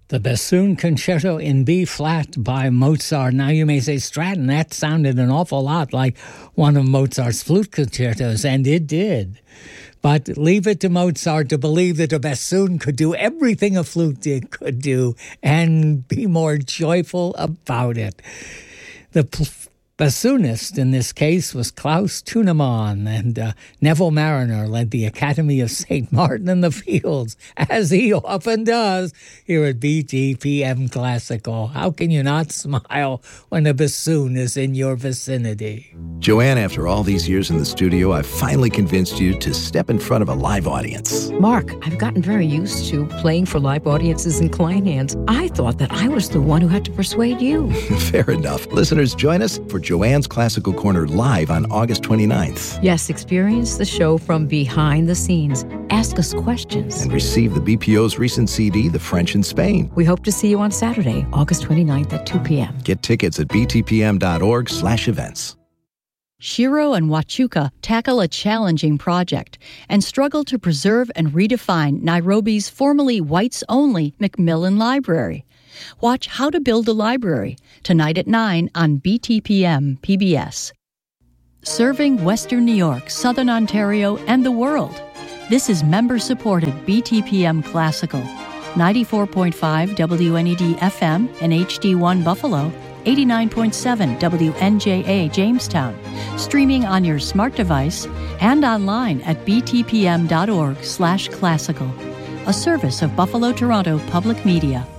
The Bassoon Concerto in B-flat by Mozart. Now you may say, Stratton, that sounded an awful lot like one of Mozart's flute concertos, and it did. But leave it to Mozart to believe that a bassoon could do everything a flute could do and be more joyful about it. The bassoonist in this case was Klaus Tunemann, and Neville Marriner led the Academy of St. Martin in the Fields, as he often does here at BTPM Classical. How can you not smile when a bassoon is in your vicinity? Joanne, after all these years in the studio, I've finally convinced you to step in front of a live audience. Mark, I've gotten very used to playing for live audiences in Kleinhans. I thought that I was the one who had to persuade you. Fair enough. Listeners, join us for Joanne's Classical Corner live on August 29th. Yes, experience the show from behind the scenes. Ask us questions. And receive the BPO's recent CD, The French in Spain. We hope to see you on Saturday, August 29th at 2 p.m. Get tickets at btpm.org/events. Shiro and Wachuka tackle a challenging project and struggle to preserve and redefine Nairobi's formerly whites-only Macmillan Library. Watch How to Build a Library, tonight at 9 on BTPM PBS. Serving Western New York, Southern Ontario, and the world. This is member-supported BTPM Classical. 94.5 WNED FM and HD1 Buffalo, 89.7 WNJA Jamestown, streaming on your smart device and online at btpm.org/classical, a service of Buffalo Toronto Public Media.